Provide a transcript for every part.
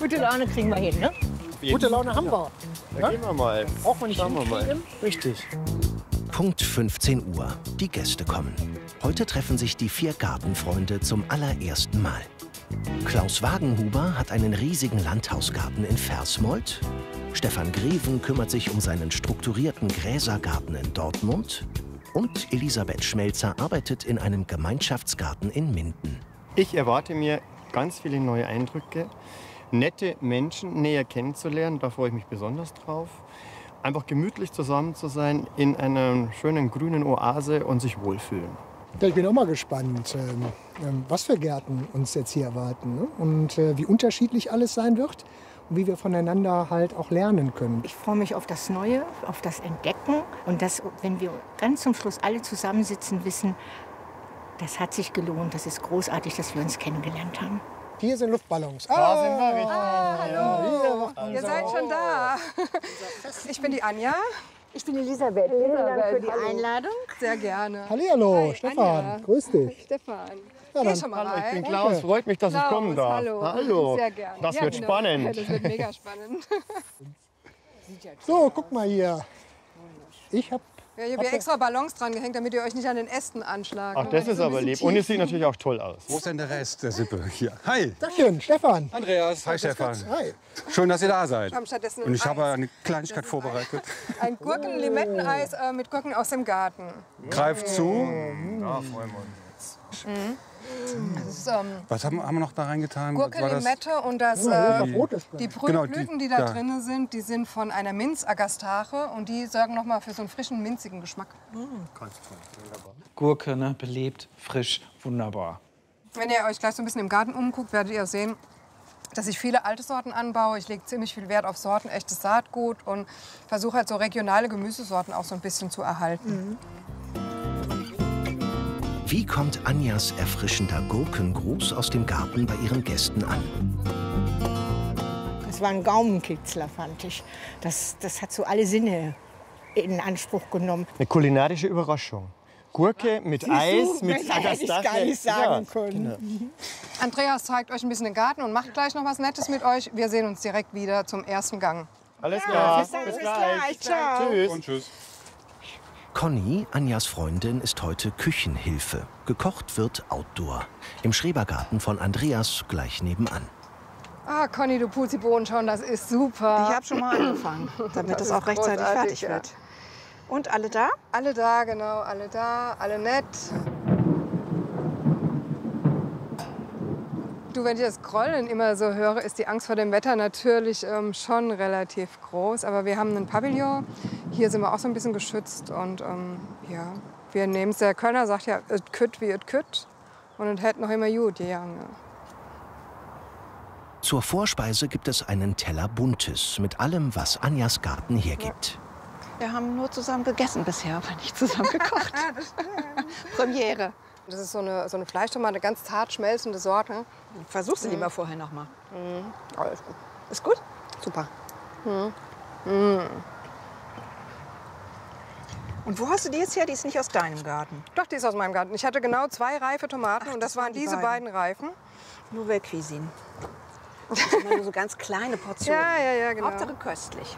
Gute Laune kriegen wir hin, ne? Gute Laune haben wir. Da gehen wir mal. Auch wenn ich Schauen wir mal. Richtig. Punkt 15 Uhr. Die Gäste kommen. Heute treffen sich die 4 Gartenfreunde zum allerersten Mal. Klaus Wagenhuber hat einen riesigen Landhausgarten in Versmold. Stefan Greven kümmert sich um seinen strukturierten Gräsergarten in Dortmund. Und Elisabeth Schmelzer arbeitet in einem Gemeinschaftsgarten in Minden. Ich erwarte mir ganz viele neue Eindrücke, nette Menschen näher kennenzulernen, da freue ich mich besonders drauf. Einfach gemütlich zusammen zu sein in einer schönen grünen Oase und sich wohlfühlen. Ja, ich bin auch mal gespannt, was für Gärten uns jetzt hier erwarten, ne? Und wie unterschiedlich alles sein wird und wie wir voneinander halt auch lernen können. Ich freue mich auf das Neue, auf das Entdecken und dass, wenn wir ganz zum Schluss alle zusammensitzen, wissen, das hat sich gelohnt, das ist großartig, dass wir uns kennengelernt haben. Hier sind Luftballons. Da sind wir richtig. Hallo, ihr seid schon da. Ich bin die Anja. Ich bin Elisabeth. Vielen Dank für die Einladung. Sehr gerne. Hallihallo, Hi, Stefan. Anja. Grüß dich. Stefan. Ja, Geh dann- schon mal Hallo, ich bin rein. Klaus, freut mich, dass ich Klaus, kommen darf. Hallo. Sehr gerne. Das Ja, wird genau. spannend. Das wird mega spannend. So, guck mal hier. Ich habe Ja, hier haben wir extra Ballons dran gehängt, damit ihr euch nicht an den Ästen anschlagt. Ach, das ist aber lieb. Und es sieht natürlich auch toll aus. Wo ist denn der Rest der Sippe hier? Hi, Dankeschön, Stefan. Andreas. Hi, Stefan. Hi. Schön, dass ihr da seid. Wir haben stattdessen Und ich ein habe Eis. eine Kleinigkeit vorbereitet. Ein Gurken-Limetteneis mit Gurken aus dem Garten. Greift zu. Da freuen wir uns. Das ist, Was haben wir noch da reingetan? Gurke, War das- Limette und das, Brot ist drin. die Genau, Blüten, die- die da da. drin sind, die sind von einer Minzagastache und die sorgen noch mal für so einen frischen, minzigen Geschmack. Gurke, ne? Belebt, frisch, wunderbar. Wenn ihr euch gleich so ein bisschen im Garten umguckt, werdet ihr sehen, dass ich viele alte Sorten anbaue. Ich lege ziemlich viel Wert auf Sorten, echtes Saatgut und versuche halt so regionale Gemüsesorten auch so ein bisschen zu erhalten. Wie kommt Anjas erfrischender Gurkengruß aus dem Garten bei ihren Gästen an? Das war ein Gaumenkitzler, fand ich. Das hat so alle Sinne in Anspruch genommen. Eine kulinarische Überraschung. Gurke mit Eis, mit Besser hätte ich gar nicht sagen können. Andreas zeigt euch ein bisschen den Garten und macht gleich noch was Nettes mit euch. Wir sehen uns direkt wieder zum ersten Gang. Alles klar. Bis gleich. Ciao. Tschüss. Und tschüss. Conny, Anjas Freundin, ist heute Küchenhilfe. Gekocht wird outdoor. Im Schrebergarten von Andreas gleich nebenan. Ah, Conny, du Pulsibohnen schon, das ist super. Ich habe schon mal angefangen, damit Das es auch ist rechtzeitig großartig, fertig ja. wird. Und alle da? Alle da, genau, alle da, alle nett. Du, wenn ich das Grollen immer so höre, ist die Angst vor dem Wetter natürlich schon relativ groß. Aber wir haben einen Pavillon, hier sind wir auch so ein bisschen geschützt. Und ja, wir nehmen es, der Kölner sagt ja, et kütt wie et kütt. Und es hätte noch immer gut gegangen. Zur Vorspeise gibt es einen Teller Buntes mit allem, was Anjas Garten hergibt. Wir haben nur zusammen gegessen bisher, aber nicht zusammen gekocht. Premiere. Das ist so eine Fleischtomate, ganz zart schmelzende Sorte. Versuch sie lieber vorher noch mal. Alles gut. Ist gut? Super. Und wo hast du die jetzt her? Die ist nicht aus deinem Garten. Doch, die ist aus meinem Garten. Ich hatte genau 2 reife Tomaten Ach, und das das waren waren die diese beiden Reifen. Nouvelle Cuisine. Das sind immer nur so ganz kleine Portionen. Ja, genau. Hauptsache köstlich.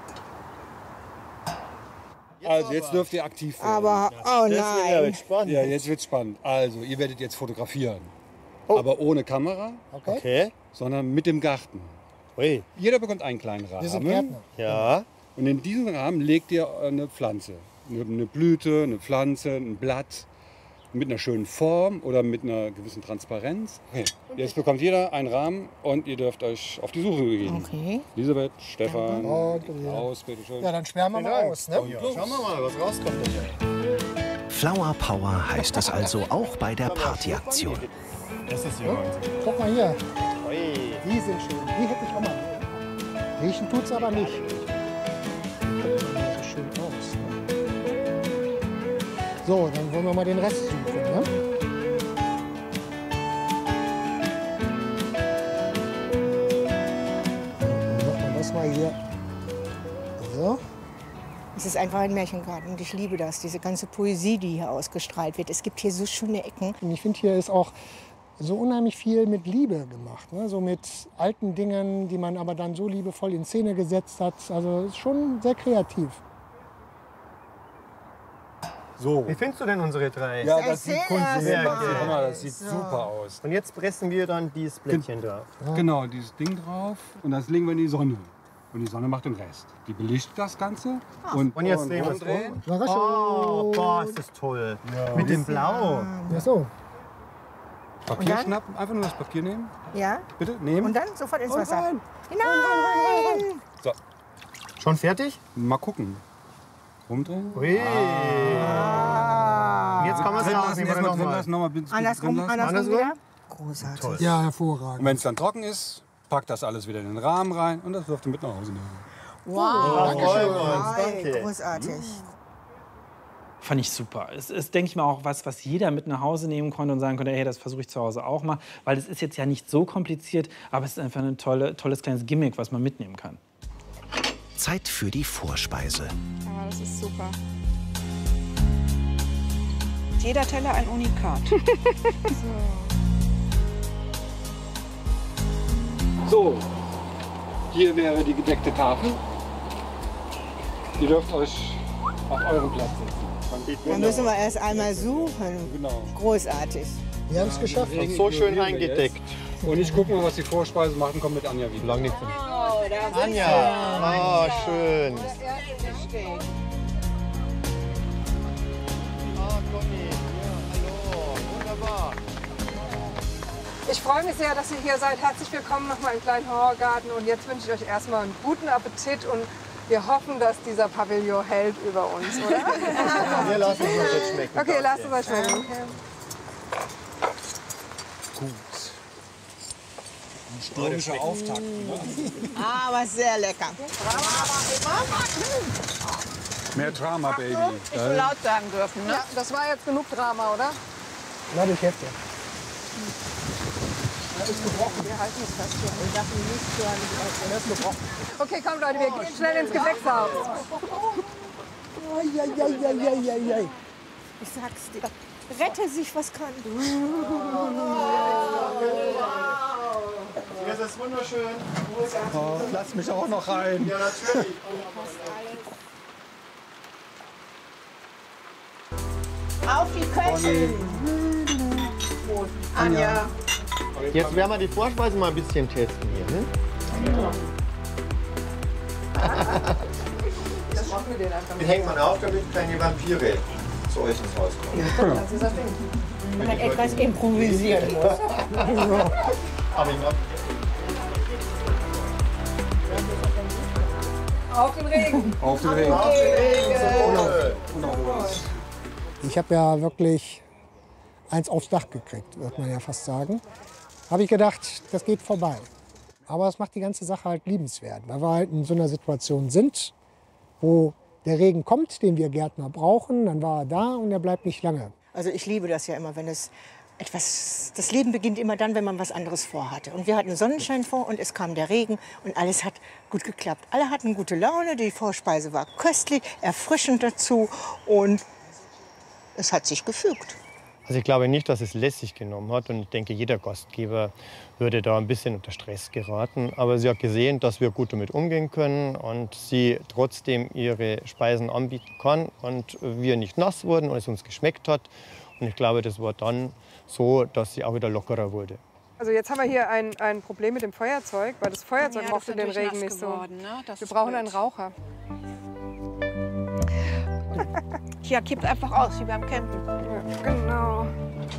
Also, jetzt dürft ihr aktiv werden. Aber, oh nein. spannend. Ja, jetzt wird's spannend. Also, ihr werdet jetzt fotografieren. Aber ohne Kamera, Okay. sondern mit dem Garten. Ui. Jeder bekommt einen kleinen Rahmen. Wir sind Gärtner. Ja. Und in diesen Rahmen legt ihr eine Pflanze. Eine Blüte, eine Pflanze, ein Blatt. Mit einer schönen Form oder mit einer gewissen Transparenz. Okay. Jetzt bekommt jeder einen Rahmen und ihr dürft euch auf die Suche begeben. Okay. Elisabeth, Stefan, Danke. Klaus, bitteschön. Ja, dann sperren wir mal aus. Ne? Schauen wir mal, was rauskommt. Flower Power heißt es also auch bei der Partyaktion. Das ist ja Wahnsinn. Guck mal hier. Ui. Die sind schön. Die hätte ich auch mal. Riechen tut's aber nicht. Sieht so schön aus. Ne? So, dann wollen wir mal den Rest suchen. Ne? Dann machen wir das mal hier. So. Es ist einfach ein Märchengarten und ich liebe das, diese ganze Poesie, die hier ausgestrahlt wird. Es gibt hier so schöne Ecken. Und ich finde, hier ist auch so unheimlich viel mit Liebe gemacht. Ne? So mit alten Dingen, die man aber dann so liebevoll in Szene gesetzt hat. Also ist schon sehr kreativ. So. Wie findest du denn unsere 3? Ja, das sieht sehr das sieht super aus. Und jetzt pressen wir dann dieses Blättchen drauf. Genau, dieses Ding drauf und das legen wir in die Sonne. Und die Sonne macht den Rest. Die belichtet das Ganze. Und jetzt drehen wir es umdrehen. Überraschung. Oh, boah, ist das toll. Mit dem Blau. Ja, so. Papier schnappen, einfach nur das Papier nehmen. Ja? Bitte, nehmen. Und dann sofort ins Und Wasser. rein. Hinein! So, Schon fertig? mal gucken. Rumdrehen. Ui. Jetzt kann man es rausnehmen. Erstmal Oder drin noch lassen, nochmal drin Andersrum lassen. wieder. Großartig. Ja, hervorragend. Und wenn es dann trocken ist, packt das alles wieder in den Rahmen rein und das dürft ihr mit nach Hause nehmen. Wow. Danke. Großartig. Fand ich super. Es ist, denke ich mal, auch was jeder mit nach Hause nehmen konnte und sagen konnte, hey, das versuche ich zu Hause auch mal. Weil es ist jetzt ja nicht so kompliziert, aber es ist einfach ein tolles kleines Gimmick, was man mitnehmen kann. Zeit für die Vorspeise. Ja, das ist super. Jeder Teller ein Unikat. So, hier wäre die gedeckte Tafel. Ihr dürft euch auf euren Platz setzen. Da müssen wir erst einmal suchen. Genau. Großartig. Wir haben es geschafft. Und so schön eingedeckt. Und ich gucke mal, was die Vorspeise macht und komme mit Anja wieder. Lang nicht. Anja, oh, schön. Ich freue mich sehr, dass ihr hier seid. Herzlich willkommen nochmal im kleinen Horrorgarten. Und jetzt wünsche ich euch erstmal einen guten Appetit und wir hoffen, dass dieser Pavillon hält über uns, oder? Wir lassen es uns jetzt schmecken. Okay, lasst es euch schmecken. Gut. Ein stürmischer Auftakt. Ne? Aber sehr lecker. Mehr Drama, Baby. Nicht so laut sagen dürfen, ne? Ja, das war jetzt genug Drama, oder? Lade ich jetzt. Wir halten es fest hier. Wir dachten nicht, er ist gebrochen. Okay, komm Leute, wir gehen schnell ins Gewächshaus. Ich sag's dir. Rette sich, was kann. Das ist wunderschön. Oh, lass mich auch noch rein. Ja, natürlich. Auf die Köchin! Anja. Jetzt werden wir die Vorspeise mal ein bisschen testen hier. Ne? Die hängt man auf, damit keine Vampire zu euch ins Haus kommen. Wenn man etwas improvisieren muss. Aber ich Auf den Regen. Auf den Regen. Ich habe ja wirklich eins aufs Dach gekriegt, wird man ja fast sagen. Habe ich gedacht, das geht vorbei. Aber es macht die ganze Sache halt liebenswert, weil wir halt in so einer Situation sind, wo der Regen kommt, den wir Gärtner brauchen, dann war er da und er bleibt nicht lange. Also ich liebe das ja immer, wenn es etwas, das Leben beginnt immer dann, wenn man was anderes vorhatte. Und wir hatten Sonnenschein vor und es kam der Regen und alles hat gut geklappt. Alle hatten gute Laune, die Vorspeise war köstlich, erfrischend dazu und es hat sich gefügt. Also ich glaube nicht, dass es lässig genommen hat und ich denke, jeder Gastgeber würde da ein bisschen unter Stress geraten. Aber sie hat gesehen, dass wir gut damit umgehen können und sie trotzdem ihre Speisen anbieten kann und wir nicht nass wurden und es uns geschmeckt hat. Und ich glaube, das war dann so, dass sie auch wieder lockerer wurde. Also jetzt haben wir hier ein Problem mit dem Feuerzeug, weil das Feuerzeug Ja, mochte das ist den natürlich Regen nass nicht so. geworden, ne? Das Wir ist brauchen blöd. einen Raucher. Tja, kippt einfach aus, wie beim Campen. Ja, genau.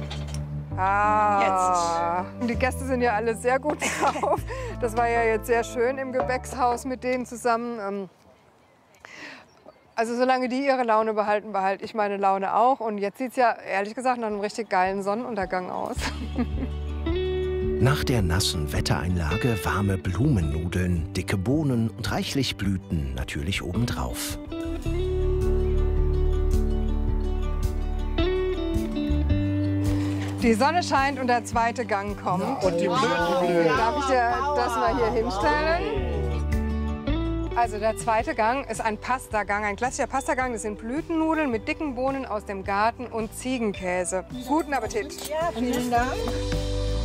Ah, jetzt. Die Gäste sind ja alle sehr gut drauf. Das war ja jetzt sehr schön im Gewächshaus mit denen zusammen. Also solange die ihre Laune behalten, behalte ich meine Laune auch. Und jetzt sieht es ja ehrlich gesagt nach einem richtig geilen Sonnenuntergang aus. Nach der nassen Wettereinlage warme Blumennudeln, dicke Bohnen und reichlich Blüten natürlich obendrauf. Die Sonne scheint und der zweite Gang kommt. Und die Blüten. Darf ich dir das mal hier hinstellen? Also der zweite Gang ist ein Pastagang, ein klassischer Pastagang. Das sind Blütennudeln mit dicken Bohnen aus dem Garten und Ziegenkäse. Guten Appetit. Ja, vielen Dank.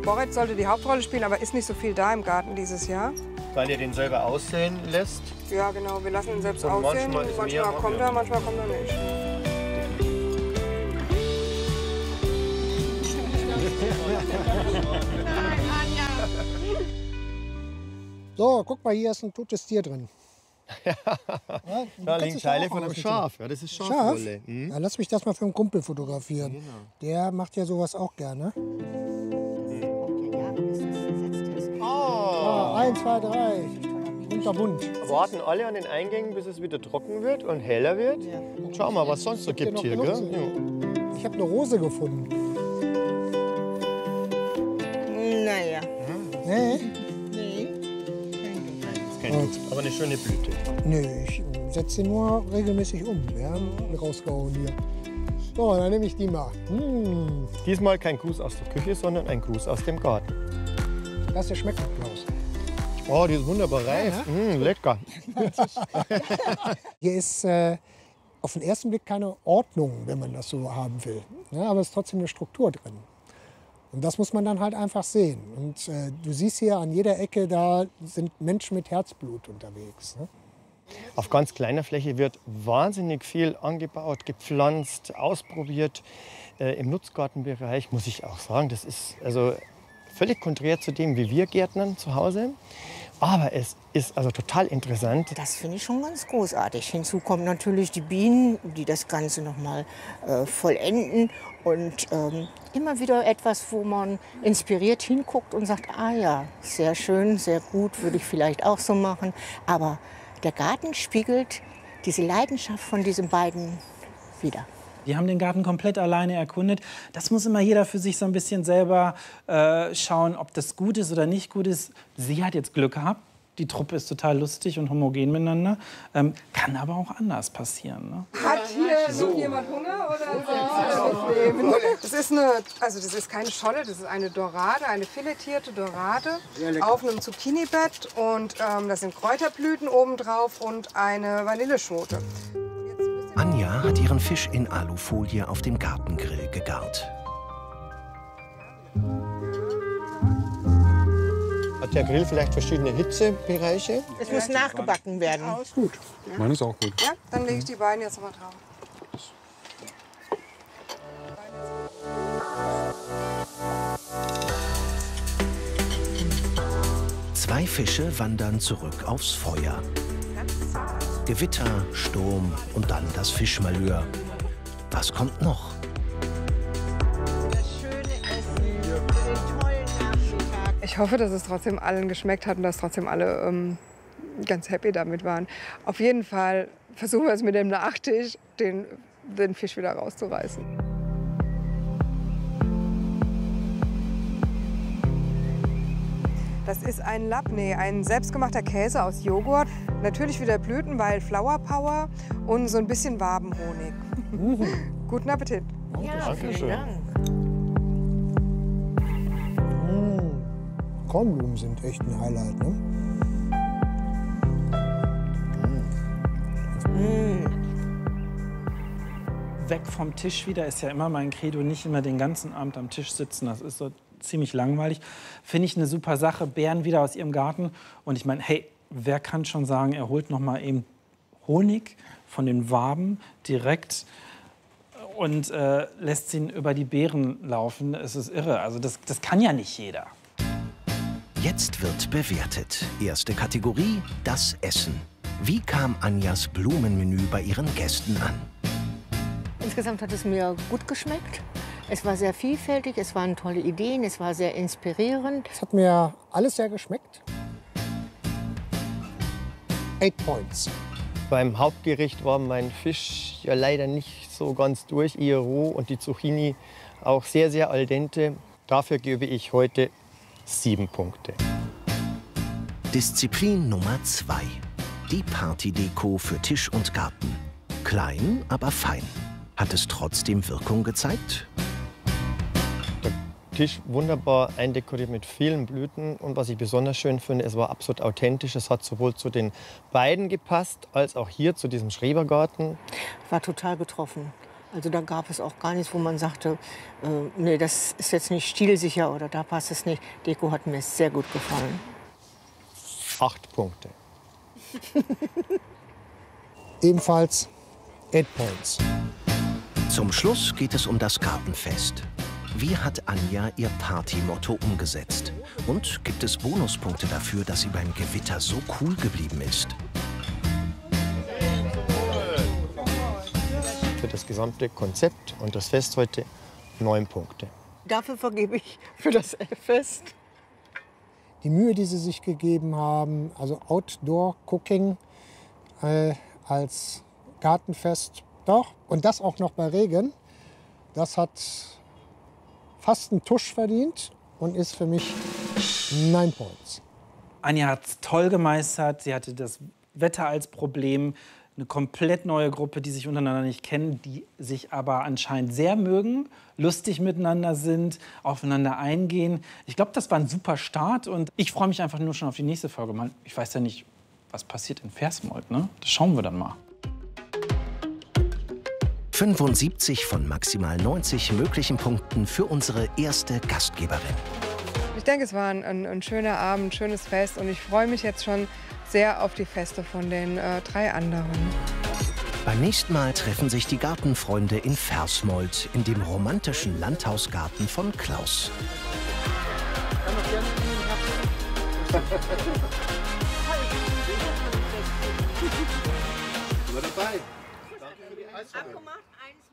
Boret sollte die Hauptrolle spielen, aber ist nicht so viel da im Garten dieses Jahr. Weil ihr den selber aussehen lässt. Ja, genau, wir lassen ihn selbst Und aussehen. manchmal ist mehr Manchmal kommt er, manchmal kommt er nicht. So, guck mal, hier ist ein totes Tier drin. Da liegen Teile von einem Schaf. Ja, das ist Schafwolle. Ja, lass mich das mal für einen Kumpel fotografieren. Genau. Der macht ja sowas auch gerne. Oh. 1, 2, 3. Unterbunt. Warten alle an den Eingängen, bis es wieder trocken wird und heller wird. Und schau mal, was sonst so gibt hier. Gell? Ja. Ich habe eine Rose gefunden. Naja. Nee? Aber eine schöne Blüte. Nee, ich setze sie nur regelmäßig um. Wir haben rausgehauen hier. So, dann nehme ich die mal. Diesmal kein Gruß aus der Küche, sondern ein Gruß aus dem Garten. Lass dir schmecken, Klaus. Oh, die ist wunderbar reif. Lecker. Hier ist auf den ersten Blick keine Ordnung, wenn man das so haben will. Ja, aber es ist trotzdem eine Struktur drin. Und das muss man dann halt einfach sehen. Und du siehst hier an jeder Ecke, da sind Menschen mit Herzblut unterwegs. Ne? Auf ganz kleiner Fläche wird wahnsinnig viel angebaut, gepflanzt, ausprobiert. Im Nutzgartenbereich muss ich auch sagen, das ist also völlig konträr zu dem, wie wir gärtnern zu Hause. Aber es ist also total interessant. Das finde ich schon ganz großartig. Hinzu kommen natürlich die Bienen, die das Ganze noch mal vollenden. Und immer wieder etwas, wo man inspiriert hinguckt und sagt, ah ja, sehr schön, sehr gut, würde ich vielleicht auch so machen. Aber der Garten spiegelt diese Leidenschaft von diesen beiden wider. Die haben den Garten komplett alleine erkundet. Das muss immer jeder für sich so ein bisschen selber schauen, ob das gut ist oder nicht gut ist. Sie hat jetzt Glück gehabt. Die Truppe ist total lustig und homogen miteinander. Kann aber auch anders passieren. Ne? Hat hier noch jemand Hunger oder das ist das ist keine Scholle, das ist eine Dorade, eine filetierte Dorade auf einem Zucchini-Bett und da sind Kräuterblüten obendrauf und eine Vanilleschote. Anja hat ihren Fisch in Alufolie auf dem Gartengrill gegart. Hat der Grill vielleicht verschiedene Hitzebereiche? Es muss nachgebacken werden. Gut. Meine ist auch gut. Ja, dann lege ich die beiden jetzt mal drauf. Zwei Fische wandern zurück aufs Feuer. Gewitter, Sturm und dann das Fischmalheur. Was kommt noch? Ich hoffe, dass es trotzdem allen geschmeckt hat und dass trotzdem alle ganz happy damit waren. Auf jeden Fall versuchen wir es mit dem Nachtisch, den Fisch wieder rauszureißen. Das ist ein Labneh, ein selbstgemachter Käse aus Joghurt. Natürlich wieder Blütenwald, Flower Power und so ein bisschen Wabenhonig. Guten Appetit. Ja, vielen Dank. Kornblumen sind echt ein Highlight, ne? Weg vom Tisch wieder ist ja immer mein Credo, nicht immer den ganzen Abend am Tisch sitzen. Das ist so ziemlich langweilig. Finde ich eine super Sache. Beeren wieder aus ihrem Garten. Und ich meine, hey, wer kann schon sagen, er holt noch mal eben Honig von den Waben direkt und lässt ihn über die Beeren laufen. Es ist irre. Also das kann ja nicht jeder. Jetzt wird bewertet. Erste Kategorie, das Essen. Wie kam Anjas Blumenmenü bei ihren Gästen an? Insgesamt hat es mir gut geschmeckt. Es war sehr vielfältig, es waren tolle Ideen, es war sehr inspirierend. Es hat mir alles sehr geschmeckt. 8 Points. Beim Hauptgericht war mein Fisch ja leider nicht so ganz durch, eher roh und die Zucchini auch sehr, sehr al dente. Dafür gebe ich heute 7 Punkte. Disziplin Nummer 2. Die Partydeko für Tisch und Garten. Klein, aber fein. Hat es trotzdem Wirkung gezeigt? Der Tisch wunderbar eindekoriert mit vielen Blüten. Und was ich besonders schön finde, es war absolut authentisch. Es hat sowohl zu den beiden gepasst, als auch hier zu diesem Schrebergarten. War total getroffen. Also da gab es auch gar nichts, wo man sagte, nee, das ist jetzt nicht stilsicher oder da passt es nicht. Deko hat mir sehr gut gefallen. 8 Punkte. Ebenfalls 8 Points. Zum Schluss geht es um das Gartenfest. Wie hat Anja ihr Partymotto umgesetzt? Und gibt es Bonuspunkte dafür, dass sie beim Gewitter so cool geblieben ist? Für das gesamte Konzept und das Fest heute 9 Punkte. Dafür vergebe ich für das Fest. Die Mühe, die sie sich gegeben haben, also Outdoor-Cooking als Gartenfest, doch. Und das auch noch bei Regen, das hat fast einen Tusch verdient und ist für mich 9 Points. Anja hat es toll gemeistert. Sie hatte das Wetter als Problem. Eine komplett neue Gruppe, die sich untereinander nicht kennen, die sich aber anscheinend sehr mögen, lustig miteinander sind, aufeinander eingehen. Ich glaube, das war ein super Start und ich freue mich einfach nur schon auf die nächste Folge. Ich weiß ja nicht, was passiert in Versmold, ne? Das schauen wir dann mal. 75 von maximal 90 möglichen Punkten für unsere erste Gastgeberin. Ich denke, es war ein schöner Abend, ein schönes Fest und ich freue mich jetzt schon sehr auf die Feste von den 3 anderen. Beim nächsten Mal treffen sich die Gartenfreunde in Versmold in dem romantischen Landhausgarten von Klaus. Abgemacht, 21.